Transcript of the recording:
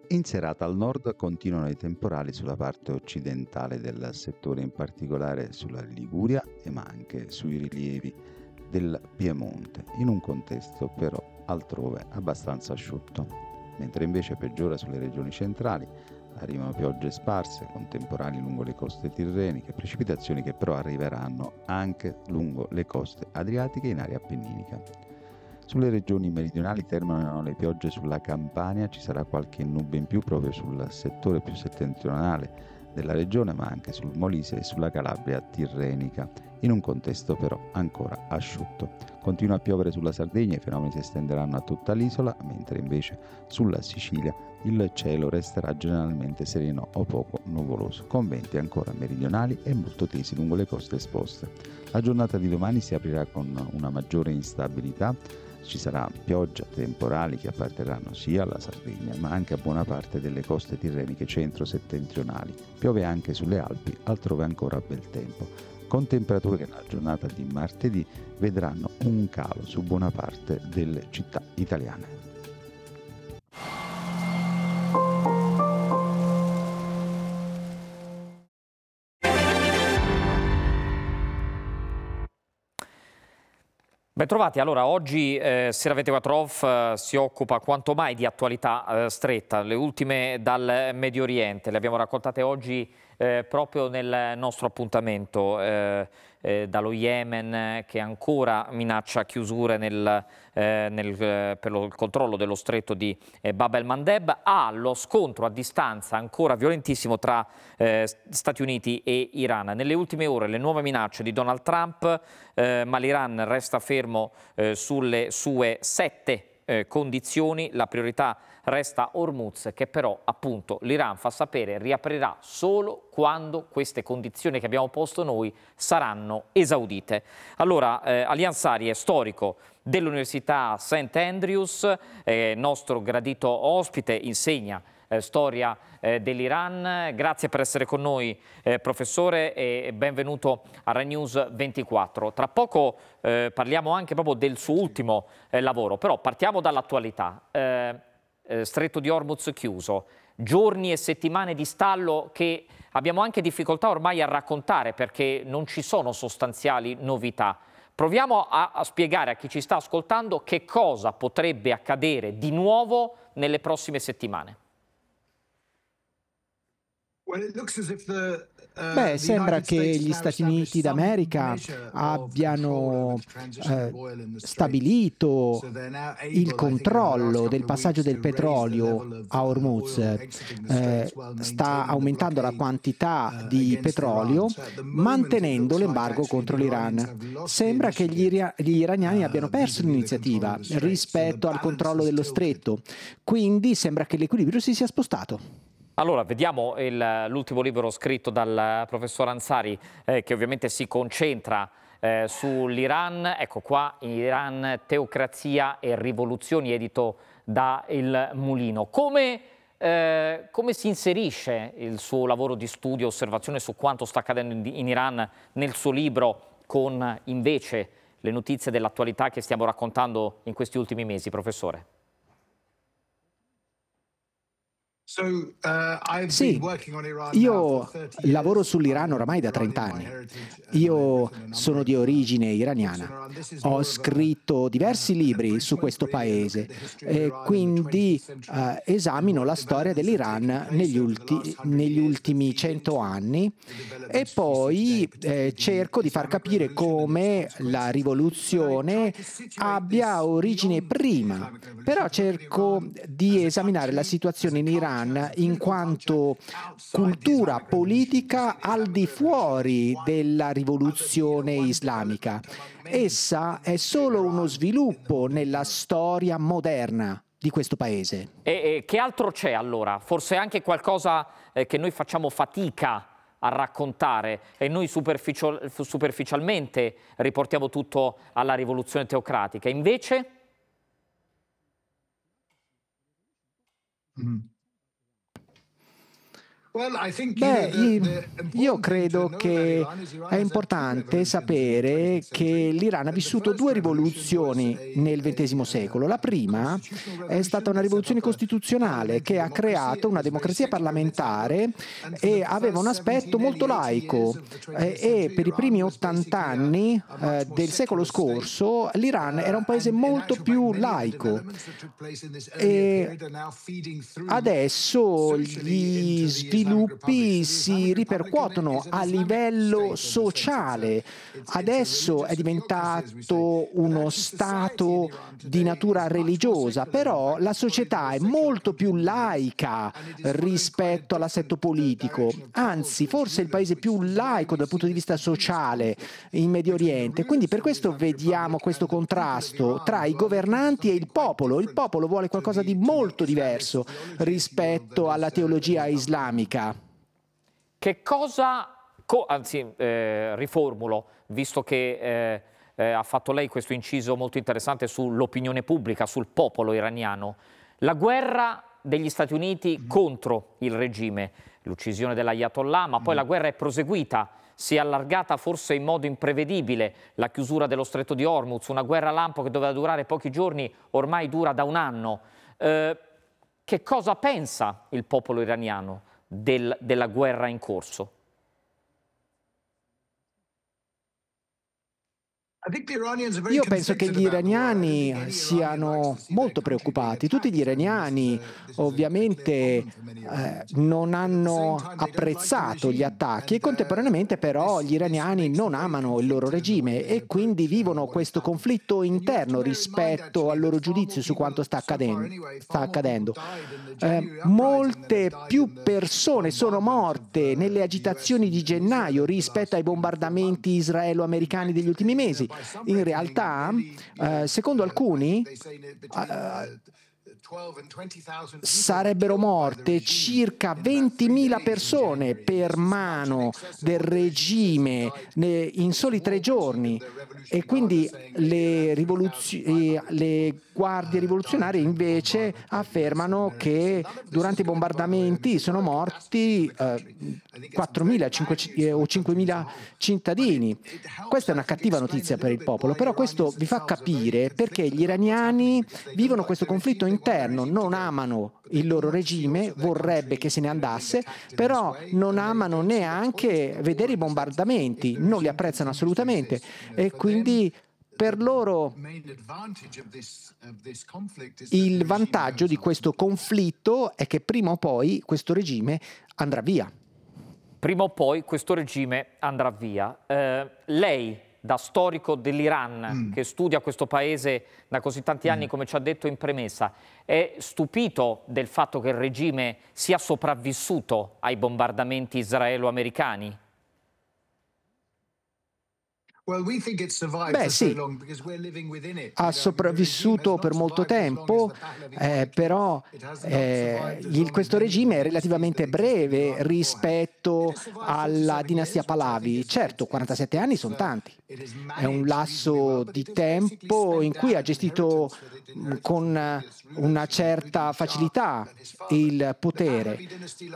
In serata al nord continuano i temporali sulla parte occidentale del settore, in particolare sulla Liguria ma anche sui rilievi del Piemonte, in un contesto però altrove abbastanza asciutto. Mentre invece peggiora sulle regioni centrali, arrivano piogge sparse con temporali lungo le coste tirreniche, precipitazioni che però arriveranno anche lungo le coste adriatiche in area appenninica. Sulle regioni meridionali terminano le piogge sulla Campania, ci sarà qualche nube in più proprio sul settore più settentrionale della regione, ma anche sul Molise e sulla Calabria tirrenica, in un contesto però ancora asciutto. Continua a piovere sulla Sardegna, i fenomeni si estenderanno a tutta l'isola, mentre invece sulla Sicilia il cielo resterà generalmente sereno o poco nuvoloso, con venti ancora meridionali e molto tesi lungo le coste esposte. La giornata di domani si aprirà con una maggiore instabilità. Ci sarà pioggia, temporali che apparterranno sia alla Sardegna ma anche a buona parte delle coste tirreniche centro-settentrionali. Piove anche sulle Alpi, altrove ancora bel tempo, con temperature che nella giornata di martedì vedranno un calo su buona parte delle città italiane. Bentrovati, allora oggi Sera 24 Off si occupa quanto mai di attualità stretta, le ultime dal Medio Oriente, le abbiamo raccontate oggi proprio nel nostro appuntamento, dallo Yemen che ancora minaccia chiusure per il controllo dello stretto di Bab el-Mandeb, allo scontro a distanza ancora violentissimo tra Stati Uniti e Iran. Nelle ultime ore le nuove minacce di Donald Trump, ma l'Iran resta fermo sulle sue 7 condizioni. La priorità resta Hormuz, che però appunto l'Iran fa sapere riaprirà solo quando queste condizioni che abbiamo posto noi saranno esaudite. Allora, Ali Ansari è storico dell'Università St. Andrews, nostro gradito ospite, insegna storia dell'Iran. Grazie per essere con noi, professore, e benvenuto a Rai News 24. Tra poco parliamo anche proprio del suo ultimo lavoro, però partiamo dall'attualità. Stretto di Hormuz chiuso, giorni e settimane di stallo che abbiamo anche difficoltà ormai a raccontare perché non ci sono sostanziali novità. Proviamo a spiegare a chi ci sta ascoltando che cosa potrebbe accadere di nuovo nelle prossime settimane. Beh, sembra che gli Stati Uniti d'America abbiano stabilito il controllo del passaggio del petrolio a Hormuz. Sta aumentando la quantità di petrolio, mantenendo l'embargo contro l'Iran. Sembra che gli iraniani abbiano perso l'iniziativa rispetto al controllo dello stretto, quindi sembra che l'equilibrio si sia spostato. Allora, vediamo l'ultimo libro scritto dal professor Ansari, che ovviamente si concentra sull'Iran. Ecco qua, Iran, teocrazia e rivoluzioni, edito da Il Mulino. Come si inserisce il suo lavoro di studio, osservazione su quanto sta accadendo in Iran nel suo libro, con invece le notizie dell'attualità che stiamo raccontando in questi ultimi mesi, professore? Sì, io lavoro sull'Iran oramai da 30 anni. Io sono di origine iraniana. Ho scritto diversi libri su questo paese e quindi esamino la storia dell'Iran negli ultimi 100 anni e poi cerco di far capire come la rivoluzione abbia origine prima. Però cerco di esaminare la situazione in Iran in quanto cultura politica al di fuori della rivoluzione islamica. Essa è solo uno sviluppo nella storia moderna di questo paese. E che altro c'è allora? Forse anche qualcosa che noi facciamo fatica a raccontare e noi superficialmente riportiamo tutto alla rivoluzione teocratica. Invece? Io credo che è importante sapere che l'Iran ha vissuto due rivoluzioni nel XX secolo. La prima è stata una rivoluzione costituzionale che ha creato una democrazia parlamentare e aveva un aspetto molto laico. E per i primi 80 anni del secolo scorso l'Iran era un paese molto più laico. E adesso gli sviluppi si ripercuotono a livello sociale. Adesso è diventato uno stato di natura religiosa, però la società è molto più laica rispetto all'assetto politico. Anzi, forse è il paese più laico dal punto di vista sociale in Medio Oriente. Quindi per questo vediamo questo contrasto tra i governanti e il popolo. Il popolo vuole qualcosa di molto diverso rispetto alla teologia islamica. Che cosa, riformulo, visto che ha fatto lei questo inciso molto interessante sull'opinione pubblica, sul popolo iraniano, la guerra degli Stati Uniti contro il regime, l'uccisione dell'Ayatollah, ma poi la guerra è proseguita, si è allargata forse in modo imprevedibile, la chiusura dello stretto di Hormuz, una guerra lampo che doveva durare pochi giorni, ormai dura da un anno. Che cosa pensa il popolo iraniano della guerra in corso? Io penso che gli iraniani siano molto preoccupati. Tutti gli iraniani ovviamente non hanno apprezzato gli attacchi e contemporaneamente però gli iraniani non amano il loro regime e quindi vivono questo conflitto interno rispetto al loro giudizio su quanto sta accadendo. Molte più persone sono morte nelle agitazioni di gennaio rispetto ai bombardamenti israelo-americani degli ultimi mesi. In realtà, secondo alcuni, sarebbero morte circa 20.000 persone per mano del regime in soli 3 giorni e quindi le guardie rivoluzionarie invece affermano che durante i bombardamenti sono morti 4.000 o 5.000 cittadini. Questa è una cattiva notizia per il popolo, però questo vi fa capire perché gli iraniani vivono questo conflitto interno, non amano il loro regime, vorrebbe che se ne andasse, però non amano neanche vedere i bombardamenti, non li apprezzano assolutamente e quindi per loro il vantaggio di questo conflitto è che prima o poi questo regime andrà via. Prima o poi questo regime andrà via. Lei, da storico dell'Iran, che studia questo paese da così tanti anni, come ci ha detto in premessa, è stupito del fatto che il regime sia sopravvissuto ai bombardamenti israelo-americani? Beh sì, ha sopravvissuto per molto tempo, però questo regime è relativamente breve rispetto alla dinastia Pahlavi. Certo, 47 anni sono tanti, è un lasso di tempo in cui ha gestito con una certa facilità il potere.